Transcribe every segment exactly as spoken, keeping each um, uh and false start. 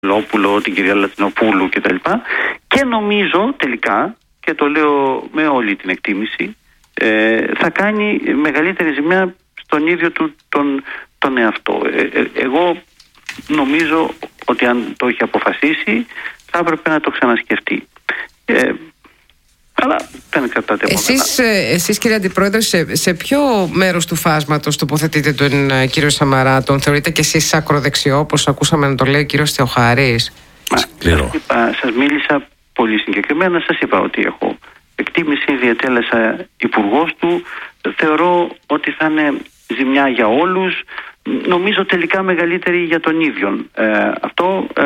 Λόπουλο, την κυρία Λατινοπούλου κτλ. Και νομίζω τελικά, και το λέω με όλη την εκτίμηση, ε, θα κάνει μεγαλύτερη ζημιά στον ίδιο του τον, τον εαυτό. Ε, ε, εγώ νομίζω ότι αν το έχει αποφασίσει θα έπρεπε να το ξανασκεφτεί. Ε, αλλά δεν εξαρτάται από εσείς, εσείς κύριε Αντιπρόεδρε, σε, σε ποιο μέρος του φάσματος τοποθετείτε τον uh, κύριο Σαμαρά? Τον θεωρείτε και εσείς ακροδεξιό, όπως ακούσαμε να το λέει ο κύριος Θεοχαρής? Σας σας μίλησα πολύ συγκεκριμένα, σας είπα ότι έχω εκτίμηση, διατέλεσα υπουργός του, θεωρώ ότι θα είναι ζημιά για όλους, νομίζω τελικά μεγαλύτερη για τον ίδιο. Ε, αυτό ε,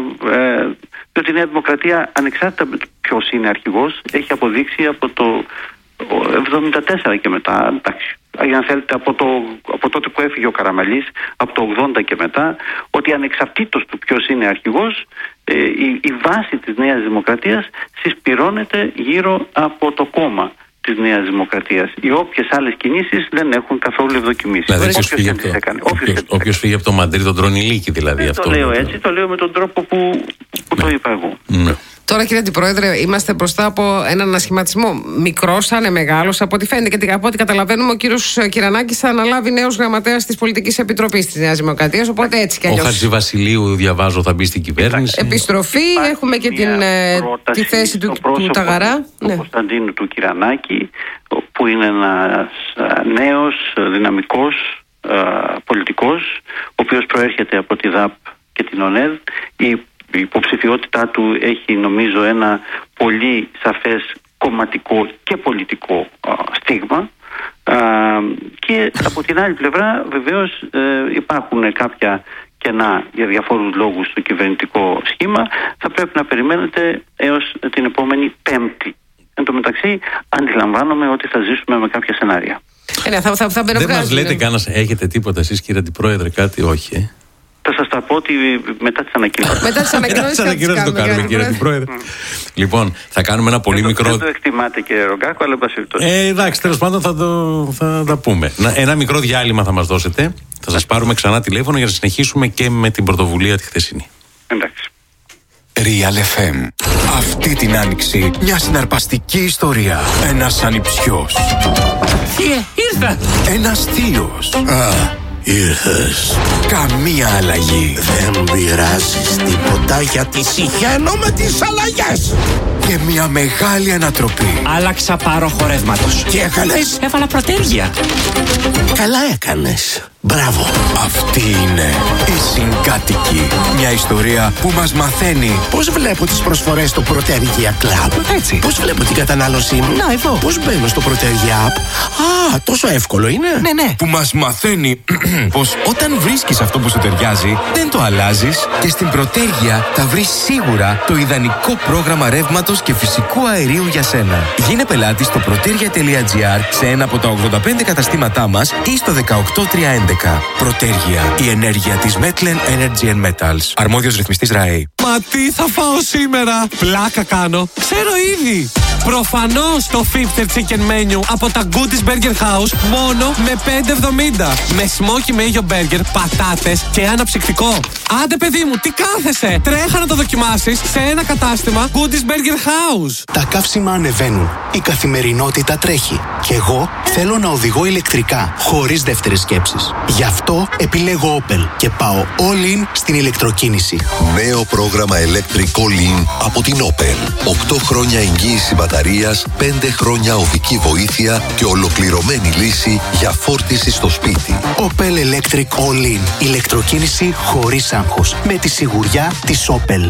ε, διότι η Νέα Δημοκρατία, ανεξάρτητα ποιος είναι αρχηγός, έχει αποδείξει από το εβδομήντα τέσσερα και μετά, εντάξει, αν θέλετε από, το, από τότε που έφυγε ο Καραμανλής, από το ογδόντα και μετά, ότι ανεξαρτήτως του ποιος είναι αρχηγός, ε, η, η βάση της Νέας Δημοκρατίας συσπυρώνεται γύρω από το κόμμα της Νέας Δημοκρατίας. Οι όποιες άλλες κινήσεις δεν έχουν καθόλου ευδοκιμήσει. Δηλαδή, όποιος φύγει, από το, όποιος φύγει από το Μαντρί, τον τρώνε ηλίκη δηλαδή. Δεν αυτό το λέω το... έτσι, το λέω με τον τρόπο που, που ναι. το είπα εγώ. Ναι. Τώρα, κύριε Αντιπρόεδρε, είμαστε μπροστά από έναν ανασχηματισμό. Μικρός, αν είναι μεγάλος, από ό,τι φαίνεται και από ό,τι καταλαβαίνουμε, ο κύριος Κυρανάκης θα αναλάβει νέος γραμματέας της Πολιτικής Επιτροπής της Νέας Δημοκρατίας. Οπότε έτσι κι αλλιώς. Ο Χατζηβασιλείου, διαβάζω, θα μπει στην κυβέρνηση. Επιστροφή, υπάρχει, έχουμε και την, τη θέση του, του Ταγαρά. Του ναι. Κωνσταντίνου του Κυρανάκη, που είναι ένας νέος, δυναμικός πολιτικός, ο οποίος προέρχεται από τη ΔΑΠ και την ΟΝΕΔ. Η Η υποψηφιότητά του έχει, νομίζω, ένα πολύ σαφές κομματικό και πολιτικό α, στίγμα, α, και από την άλλη πλευρά βεβαίως ε, υπάρχουν κάποια κενά για διαφόρους λόγους στο κυβερνητικό σχήμα. Θα πρέπει να περιμένετε έως την επόμενη Πέμπτη. Εν τω μεταξύ αντιλαμβάνομαι ότι θα ζήσουμε με κάποια σενάρια. Ε, ναι, θα, θα, θα Δεν μας λέτε ναι. κανένα, έχετε τίποτα εσείς κύριε Αντιπρόεδρε, κάτι? Όχι ε? Θα σας τα πω ότι μετά τις ανακοινώσεις. Μετά τις ανακοινώσεις θα το κάνουμε, κύριε Αντιπρόεδρε. Λοιπόν, θα κάνουμε ένα πολύ μικρό. Δεν το εκτιμάτε, κύριε Ρογκάκο, αλλά εν Ε, εντάξει, τέλος πάντων θα, το, θα τα πούμε. Ένα μικρό διάλειμμα θα μας δώσετε. Θα σας πάρουμε ξανά τηλέφωνο για να συνεχίσουμε και με την πρωτοβουλία τη χθεσινή. Εντάξει. Real εφ εμ. Αυτή την άνοιξη μια συναρπαστική ιστορία. Ένας ανιψιός. Τι, ήρθα. Ένας θείος. Α. Ήρθες. Καμία αλλαγή. Δεν πειράζεις τίποτα γιατί συχαίνω με τις αλλαγές. Και μια μεγάλη ανατροπή. Άλλαξα πάρο χορεύματος. Τι έκανες? Έβαλα προτέργεια. Καλά έκανες. Μπράβο. Αυτή είναι η Συγκάτοικοι. Μια ιστορία που μας μαθαίνει πώς βλέπω τις προσφορές στο Protergia Club. Έτσι. Πώς βλέπω την κατανάλωσή μου. Να, εδώ. Πώς μπαίνω στο Protergia App. Α, τόσο εύκολο είναι. Ναι, ναι. Που μας μαθαίνει πως όταν βρίσκεις αυτό που σου ταιριάζει, δεν το αλλάζεις και στην Protergia θα βρεις σίγουρα το ιδανικό πρόγραμμα ρεύματος και φυσικού αερίου για σένα. Γίνε πελάτης στο protergia τελεία gr σε ένα από τα ογδόντα πέντε καταστήματά μας ή στο δεκαοκτώ τριακόσια έντεκα. Protergia, η ενέργεια της Metlen Energy and Metals. Αρμόδιος ρυθμιστής ΡΑΕ. Μα τι θα φάω σήμερα? Πλάκα κάνω. Ξέρω ήδη. Προφανώς το Fifth Chicken Menu από τα Goodies Burger House μόνο με πέντε εβδομήντα. Με smoky mayo burger, πατάτες και αναψυκτικό. Άντε παιδί μου, τι κάθεσαι? Τρέχα να το δοκιμάσεις σε ένα κατάστημα Goodies Burger House. Τα καύσιμα ανεβαίνουν. Η καθημερινότητα τρέχει. Και εγώ θέλω να οδηγώ ηλεκτρικά, χωρίς δεύτερες σκέψεις. Γι' αυτό επιλέγω Opel και πάω all in στην ηλεκτροκίνηση. Νέο πρόγραμμα Electric All In από την Opel. οκτώ χρόνια εγγύηση μπαταρίας, πέντε χρόνια οδική βοήθεια και ολοκληρωμένη λύση για φόρτιση στο σπίτι. Opel Electric All In. Ηλεκτροκίνηση χωρίς άγχος. Με τη σιγουριά της Opel.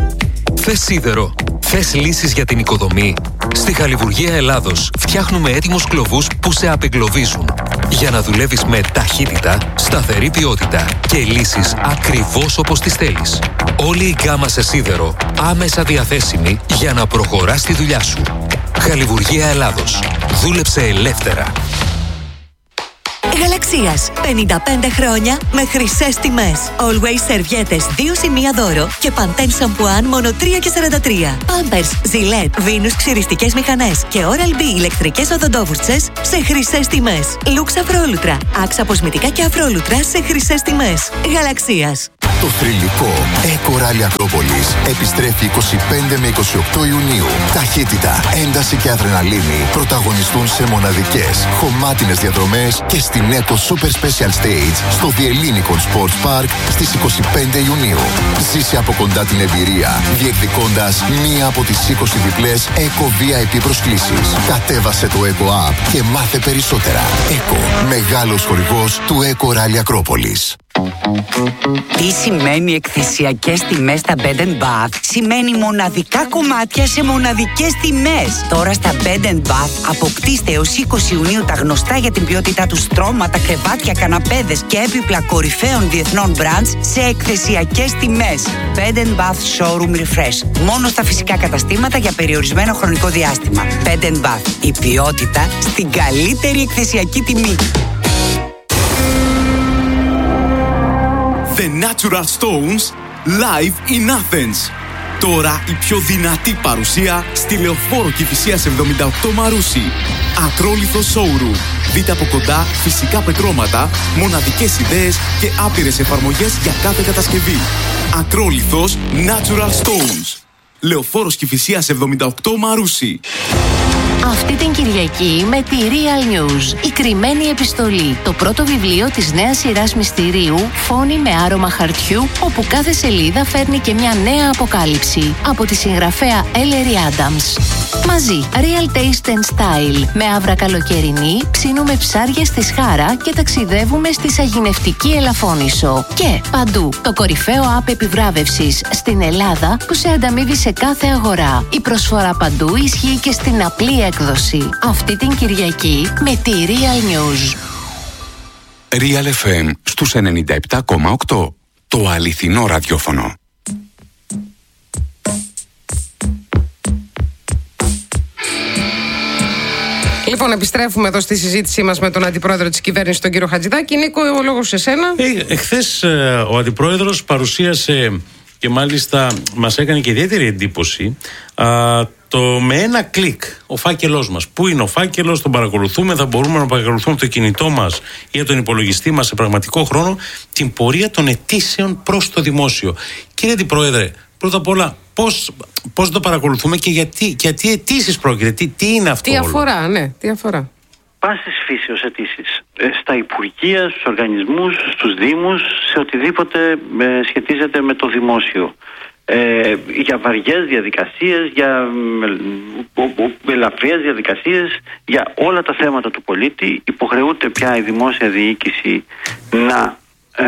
Θες σίδερο? Θες λύσεις για την οικοδομή? Στη Χαλιβουργία Ελλάδος φτιάχνουμε έτοιμους κλωβούς που σε απεγκλωβίζουν. Για να δουλεύεις με ταχύτητα, σταθερή ποιότητα και λύσεις ακριβώς όπως τις θέλεις. Όλη η γκάμα σε σίδερο άμεσα διαθέσιμη για να προχωράς τη δουλειά σου. Χαλιβουργία Ελλάδος. Δούλεψε ελεύθερα. Γαλαξίας. πενήντα πέντε χρόνια με χρυσές τιμές. Always σερβιέτες δύο σημεία δώρο και Pantene σαμπουάν μόνο τρία και σαράντα τρία. Pampers, Gillette, Venus ξυριστικές μηχανές και Oral-B ηλεκτρικές οδοντόβουρτσες σε χρυσές τιμές. Lux Αφρόλουτρα. Άξα αποσμητικά και αφρόλουτρα σε χρυσές τιμές. Γαλαξίας. Το θρυλικό Eco Rally Ακρόπολης επιστρέφει είκοσι πέντε με είκοσι οκτώ Ιουνίου. Ταχύτητα, ένταση και αδρεναλίνη πρωταγωνιστούν σε μοναδικές, χωμάτινες διαδρομές και στην Eco Super Special Stage στο The Ellinikon Sports Park στις είκοσι πέντε Ιουνίου. Ζήσε από κοντά την εμπειρία, διεκδικώντας μία από τις είκοσι διπλές Eco βι άι πι προσκλήσεις. Κατέβασε το Eco App και μάθε περισσότερα. Eco, μεγάλος χορηγός του Eco Rally Ακρόπολης. Τι σημαίνει εκθεσιακές τιμές στα Bed and Bath? Σημαίνει μοναδικά κομμάτια σε μοναδικές τιμές. Τώρα στα Bed and Bath αποκτήστε έως είκοσι Ιουνίου τα γνωστά για την ποιότητά του στρώματα, κρεβάτια, καναπέδες και έπιπλα κορυφαίων διεθνών brands σε εκθεσιακές τιμές. Bed and Bath Showroom Refresh. Μόνο στα φυσικά καταστήματα για περιορισμένο χρονικό διάστημα. Bed and Bath. Η ποιότητα στην καλύτερη εκθεσιακή τιμή. The Natural Stones live in Athens. Τώρα η πιο δυνατή παρουσία στη Λεωφόρο Κηφισίας εβδομήντα οκτώ Μαρούσι. Ακρόλιθο showroom. Δείτε από κοντά φυσικά πετρώματα, μοναδικές ιδέες και άπειρες εφαρμογές για κάθε κατασκευή. Ακρόλιθος Natural Stones. Λεωφόρος Κηφισίας εβδομήντα οκτώ Μαρούσι. Αυτή την Κυριακή με τη Real News, η κρυμμένη επιστολή, το πρώτο βιβλίο της νέας σειράς μυστηρίου, φόνοι με άρωμα χαρτιού, όπου κάθε σελίδα φέρνει και μια νέα αποκάλυψη, από τη συγγραφέα Ellery Adams. Μαζί, Real Taste and Style, με άβρα καλοκαιρινή, ψήνουμε ψάρια στη Σχάρα και ταξιδεύουμε στη σαγηνευτική Ελαφώνησο. Και παντού, το κορυφαίο app επιβράβευσης στην Ελλάδα που σε ανταμείβει σε κάθε αγορά. Η προσφορά παντού ισχύει και στην απλή έκδοση. Αυτή την Κυριακή με τη Real News. Real εφ εμ στους ενενήντα επτά κόμμα οκτώ. Το αληθινό ραδιόφωνο. Λοιπόν, επιστρέφουμε εδώ στη συζήτησή μας με τον Αντιπρόεδρο της Κυβέρνησης, τον κύριο Χατζηδάκη. Νίκο, ο λόγος σε σένα. Ε, εχθές ε, ο Αντιπρόεδρος παρουσίασε και μάλιστα μας έκανε και ιδιαίτερη εντύπωση α, το με ένα κλικ ο φάκελός μας. Πού είναι ο φάκελος, τον παρακολουθούμε, θα μπορούμε να παρακολουθούμε από το κινητό μας ή από τον υπολογιστή μας σε πραγματικό χρόνο την πορεία των αιτήσεων προς το δημόσιο. Κύριε Αντιπρόεδρε, πρώτα απ' όλα, πώς, πώς το παρακολουθούμε και γιατί, γιατί αιτήσεις πρόκειται, τι, τι είναι αυτό? Τι αφορά, ναι, τι αφορά. Πάσης φύσεως αιτήσεις. Στα υπουργεία, στους οργανισμούς, στους δήμους, σε οτιδήποτε ε, σχετίζεται με το δημόσιο. Ε, για βαριές διαδικασίες, για ε, ελαφριές διαδικασίες, για όλα τα θέματα του πολίτη υποχρεούται πια η δημόσια διοίκηση να, ε,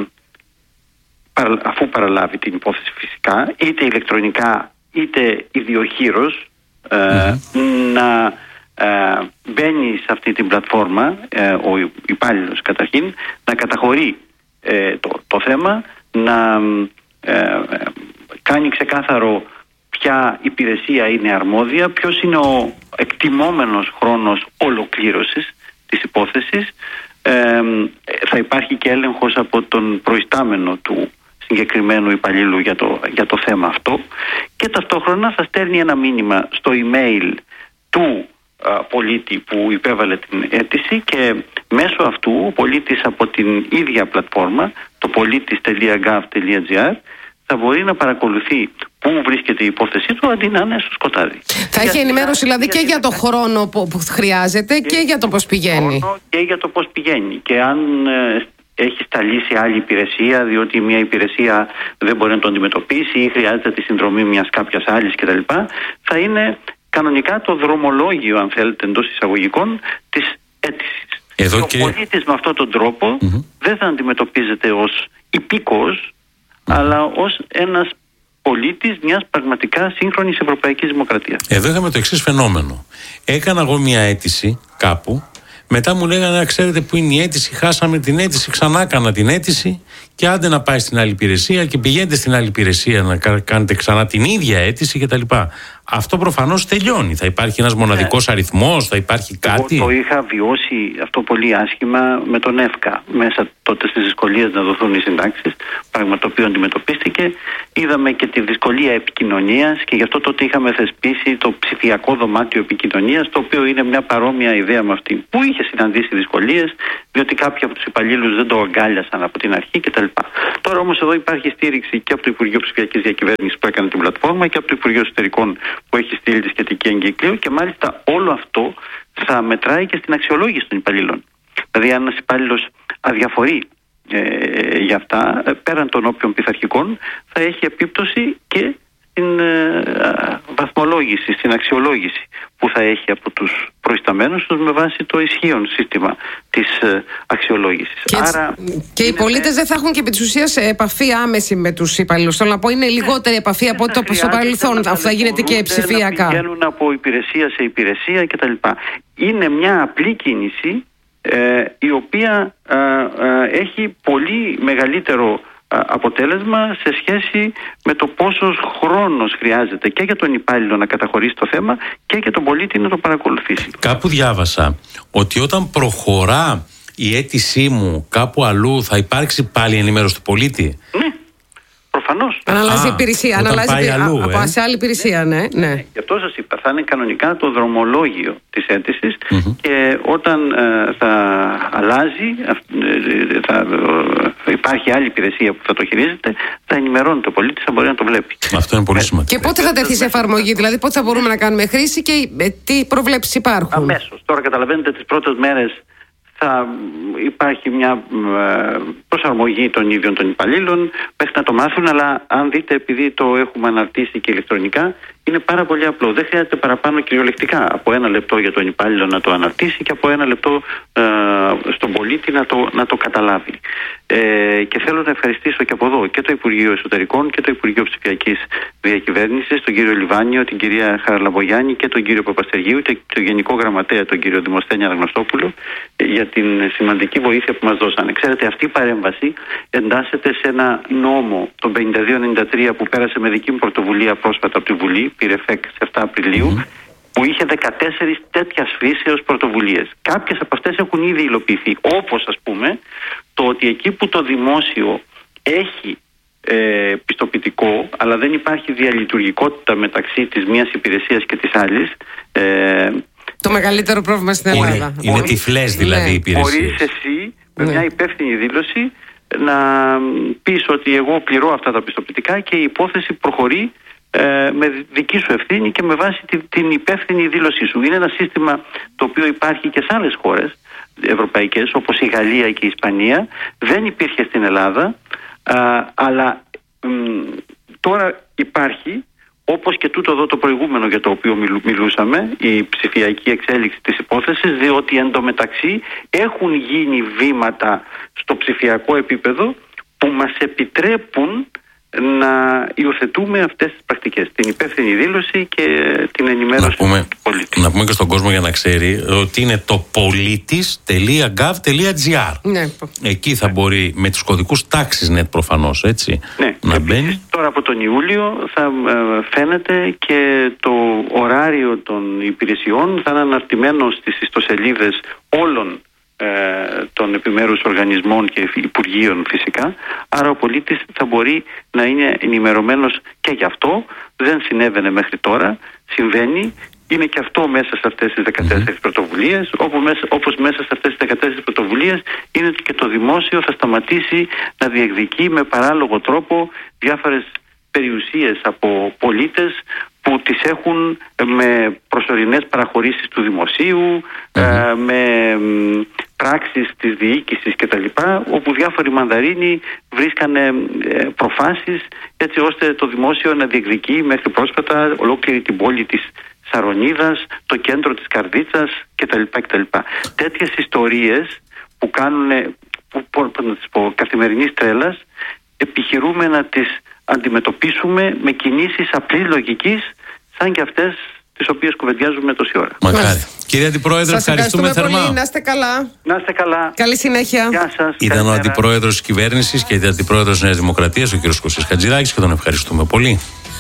παρα, αφού παραλάβει την υπόθεση φυσικά, είτε ηλεκτρονικά είτε ιδιοχείρος, ε, mm-hmm. να ε, μπαίνει σε αυτή την πλατφόρμα, ε, ο υπάλληλος καταρχήν, να καταχωρεί ε, το, το θέμα, να ε, κάνει ξεκάθαρο ποια υπηρεσία είναι αρμόδια, ποιος είναι ο εκτιμόμενος χρόνος ολοκλήρωσης της υπόθεσης. Ε, θα υπάρχει και έλεγχος από τον προϊστάμενο του συγκεκριμένου υπαλλήλου για το, για το θέμα αυτό, και ταυτόχρονα θα στέλνει ένα μήνυμα στο email του α, πολίτη που υπέβαλε την αίτηση, και μέσω αυτού ο πολίτης από την ίδια πλατφόρμα, το πολίτης τελεία γκοβ τελεία τζι άρ, θα μπορεί να παρακολουθεί πού βρίσκεται η υπόθεσή του αντί να είναι στο σκοτάδι. Θα έχει ενημέρωση δηλαδή και για το χρόνο που, που χρειάζεται και, και για το πώς πηγαίνει. Και για το πώς πηγαίνει. Και αν ε, έχει σταλεί σε άλλη υπηρεσία, διότι μια υπηρεσία δεν μπορεί να το αντιμετωπίσει ή χρειάζεται τη συνδρομή μιας κάποιας άλλης κτλ., θα είναι κανονικά το δρομολόγιο, αν θέλετε, εντός εισαγωγικών, της αίτησης. Εδώ ο και... πολίτης με αυτόν τον τρόπο mm-hmm. δεν θα αντιμετωπίζεται ως υπήκοος, αλλά ως ένας πολίτης μιας πραγματικά σύγχρονης ευρωπαϊκής δημοκρατίας. Εδώ είχαμε το εξής φαινόμενο. Έκανα εγώ μια αίτηση κάπου, μετά μου λέγανε, ξέρετε που είναι η αίτηση, χάσαμε την αίτηση, ξανά έκανα την αίτηση και άντε να πάει στην άλλη υπηρεσία και πηγαίνετε στην άλλη υπηρεσία να κάνετε ξανά την ίδια αίτηση κτλ. Αυτό προφανώς τελειώνει. Θα υπάρχει ένας μοναδικός αριθμός, θα υπάρχει κάτι. Εγώ το είχα βιώσει αυτό πολύ άσχημα με τον ΕΦΚΑ. Μέσα τότε στις δυσκολίες να δοθούν οι συντάξεις, πράγμα το οποίο αντιμετωπίστηκε. Είδαμε και τη δυσκολία επικοινωνίας και γι' αυτό τότε είχαμε θεσπίσει το ψηφιακό δωμάτιο επικοινωνίας, το οποίο είναι μια παρόμοια ιδέα με αυτή, που είχε συναντήσει δυσκολίες, διότι κάποιοι από τους υπαλλήλους δεν το αγκάλιασαν από την αρχή κτλ. Τώρα όμως εδώ υπάρχει στήριξη και από το Υπουργείο Ψηφιακής Διακυβέρνησης που έκανε την πλατφόρμα και από το Υπουργείο Εσωτερικών που έχει στείλει τη σχετική εγκύκλιο, και μάλιστα όλο αυτό θα μετράει και στην αξιολόγηση των υπαλλήλων. Δηλαδή, αν ένας υπάλληλος αδιαφορεί ε, για αυτά, πέραν των όποιων πειθαρχικών, θα έχει επίπτωση και στην ε, βαθμολόγηση, στην αξιολόγηση που θα έχει από τους προϊσταμένους τους με βάση το ισχύον σύστημα της ε, αξιολόγησης. Και, Άρα, και οι πολίτες δεν θα έχουν και επί της ουσίας επαφή άμεση με τους υπαλλήλους. Θέλω να πω, είναι λιγότερη επαφή από ό,τι στο παρελθόν. Αυτό θα γίνεται και ψηφιακά. Να πηγαίνουν από υπηρεσία σε υπηρεσία κτλ. Είναι μια απλή κίνηση ε, η οποία ε, ε, έχει πολύ μεγαλύτερο αποτέλεσμα σε σχέση με το πόσος χρόνος χρειάζεται και για τον υπάλληλο να καταχωρήσει το θέμα και για τον πολίτη να το παρακολουθήσει. Κάπου διάβασα ότι όταν προχωρά η αίτησή μου κάπου αλλού θα υπάρξει πάλι ενημέρωση του πολίτη. Ναι, προφανώς. Αν αλλάζει υπηρεσία, αν αλλάζει αλλού, από ε. σε άλλη υπηρεσία, ναι. ναι. ναι. Γι' αυτό σας είπα, θα είναι κανονικά το δρομολόγιο της αίτησης mm-hmm. και όταν ε, θα αλλάζει, ε, θα ε, υπάρχει άλλη υπηρεσία που θα το χειρίζεται, θα ενημερώνει το πολίτη, θα μπορεί να το βλέπει. Αυτό είναι πολύ σημαντικό. Και πότε θα τεθεί σε εφαρμογή, δηλαδή πότε θα μπορούμε να κάνουμε χρήση και ε, τι προβλέψεις υπάρχουν? Αμέσως. Τώρα καταλαβαίνετε, τις πρώτες μέρες θα υπάρχει μια προσαρμογή των ίδιων των υπαλλήλων μέχρι να το μάθουν, αλλά αν δείτε, επειδή το έχουμε αναρτήσει και ηλεκτρονικά, είναι πάρα πολύ απλό. Δεν χρειάζεται παραπάνω κυριολεκτικά από ένα λεπτό για τον υπάλληλο να το αναρτήσει και από ένα λεπτό ε, στον πολίτη να το, να το καταλάβει. Ε, και θέλω να ευχαριστήσω και από εδώ και το Υπουργείο Εσωτερικών και το Υπουργείο Ψηφιακής Διακυβέρνησης, τον κύριο Λιβάνιο, την κυρία Χαραλαμπογιάννη και τον κύριο Παπαστεργίου και τον Γενικό Γραμματέα, τον κύριο Δημοσθένη Αναγνωστόπουλο, για την σημαντική βοήθεια που μας δώσανε. Ξέρετε, αυτή η παρέμβαση εντάσσεται σε ένα νόμο, τον πενήντα δύο ενενήντα τρία, που πέρασε με δική μου πρωτοβουλία πρόσφατα από τη Βουλή, πήρε εφέκ σε επτά Απριλίου, mm-hmm. που είχε δεκατέσσερις τέτοιας φύσεως πρωτοβουλίες. Κάποιες από αυτές έχουν ήδη υλοποιηθεί, όπως ας πούμε το ότι εκεί που το δημόσιο έχει ε, πιστοποιητικό, αλλά δεν υπάρχει διαλειτουργικότητα μεταξύ της μίας υπηρεσίας και της άλλης, ε, το μεγαλύτερο πρόβλημα στην Ελλάδα. Είναι, είναι τυφλές δηλαδή οι υπηρεσίες. Μπορείς εσύ με ναι. μια υπεύθυνη δήλωση να πεις ότι εγώ πληρώ αυτά τα πιστοποιητικά και η υπόθεση προχωρεί ε, με δική σου ευθύνη και με βάση την, την υπεύθυνη δήλωσή σου. Είναι ένα σύστημα το οποίο υπάρχει και σε άλλες χώρες ευρωπαϊκές, όπως η Γαλλία και η Ισπανία. Δεν υπήρχε στην Ελλάδα, α, αλλά μ, τώρα υπάρχει, όπως και τούτο εδώ το προηγούμενο για το οποίο μιλου, μιλούσαμε, η ψηφιακή εξέλιξη της υπόθεσης, διότι εντωμεταξύ έχουν γίνει βήματα στο ψηφιακό επίπεδο που μας επιτρέπουν να υιοθετούμε αυτές τις πρακτικές, την υπεύθυνη δήλωση και την ενημέρωση να πούμε, του πολίτη. Να πούμε και στον κόσμο για να ξέρει ότι είναι το πολίτης τελεία γκαβ τελεία τζι άρ. Ναι. Εκεί θα μπορεί με τους κωδικούς τάξης net προφανώς, έτσι, ναι, να μπαίνει. Τώρα από τον Ιούλιο θα ε, φαίνεται και το ωράριο των υπηρεσιών θα είναι αναρτημένο στις ιστοσελίδες όλων ε, των επιμέρους οργανισμών και υπουργείων φυσικά, άρα ο πολίτης θα μπορεί να είναι ενημερωμένος και γι' αυτό. Δεν συνέβαινε μέχρι τώρα, συμβαίνει. Είναι και αυτό μέσα σε αυτές τις δεκατέσσερις mm-hmm. πρωτοβουλίες, όπου μέσα, όπως μέσα σε αυτές τις δεκατέσσερις πρωτοβουλίες είναι και το δημόσιο θα σταματήσει να διεκδικεί με παράλογο τρόπο διάφορες περιουσίες από πολίτες που τις έχουν με προσωρινές παραχωρήσεις του δημοσίου, mm-hmm. ε, με πράξεις της διοίκησης κτλ., όπου διάφοροι μανδαρίνοι βρίσκανε ε, προφάσεις έτσι ώστε το δημόσιο να διεκδικεί μέχρι πρόσφατα ολόκληρη την πόλη της Σαρονίδας, το κέντρο της Καρδίτσας κτλ. κτλ. Τέτοιες ιστορίες που κάνουν, που, που, να τις πω, καθημερινής τρέλας, επιχειρούμε να τις αντιμετωπίσουμε με κινήσεις απλής λογικής, σαν και αυτές τις οποίες κουβεντιάζουμε τόση ώρα. Μακάρι. Κύριε Αντιπρόεδρε, σας ευχαριστούμε, ευχαριστούμε θερμά. Πολύ, να είστε καλά. Να είστε καλά. Καλή συνέχεια. Γεια σας. Ήταν καλημέρα. Ο Αντιπρόεδρος της Κυβέρνησης και η Αντιπρόεδρος της Νέας Δημοκρατίας, ο κ. Κωστής Χατζηδάκης, και τον ευχαριστούμε πολύ.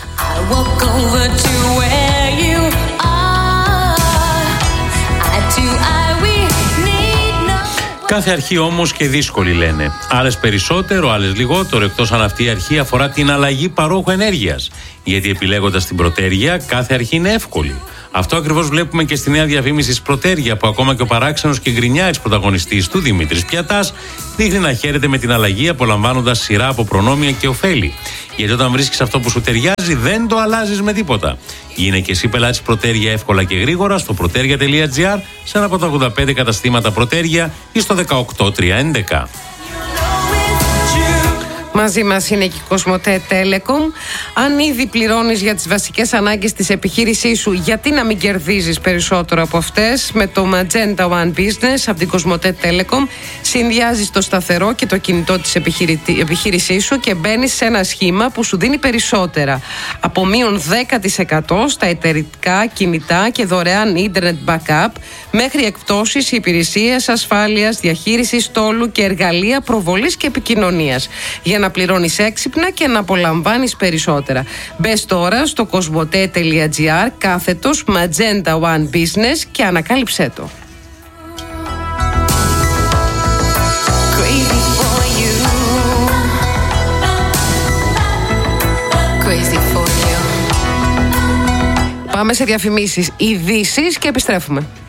Κάθε αρχή όμως και δύσκολη, λένε. Άλλες περισσότερο, άλλες λιγότερο, εκτός αν αυτή η αρχή αφορά την αλλαγή παρόχου ενέργειας. Γιατί επιλέγοντας την Πρωτέργεια, κάθε αρχή είναι εύκολη. Αυτό ακριβώς βλέπουμε και στη νέα διαφήμιση της Πρωτέργεια, που ακόμα και ο παράξενος και γκρινιάρης πρωταγωνιστής του, Δημήτρης Πιατάς, δείχνει να χαίρεται με την αλλαγή, απολαμβάνοντας σειρά από προνόμια και ωφέλη. Γιατί όταν βρίσκεις αυτό που σου ταιριάζει, δεν το αλλάζεις με τίποτα. Γίνε και εσύ πελάτης Πρωτέργεια εύκολα και γρήγορα στο πρωτέργεια τελεία τζι άρ, σε ένα από τα ογδόντα πέντε καταστήματα Πρωτέργεια ή στο δεκαοκτώ τριακόσια έντεκα. Μαζί μας είναι και η Κοσμοτέ Telecom. Αν ήδη πληρώνεις για τις βασικές ανάγκες της επιχείρησής σου, γιατί να μην κερδίζεις περισσότερο από αυτές? Με το Magenta One Business από την Κοσμοτέ Telecom συνδυάζεις το σταθερό και το κινητό της επιχείρησής σου και μπαίνεις σε ένα σχήμα που σου δίνει περισσότερα. Από μείον δέκα τοις εκατό στα εταιρικά κινητά και δωρεάν internet backup, μέχρι εκπτώσεις, υπηρεσίες ασφάλειας, διαχείρισης στόλου και εργαλεία προβολής και επικοινωνίας. Για να πληρώνεις έξυπνα και να απολαμβάνεις περισσότερα. Μπες τώρα στο κοσμοτέ τελεία τζι άρ κάθετος Magenta One Business και ανακάλυψέ το. Πάμε σε διαφημίσεις, ειδήσεις και επιστρέφουμε.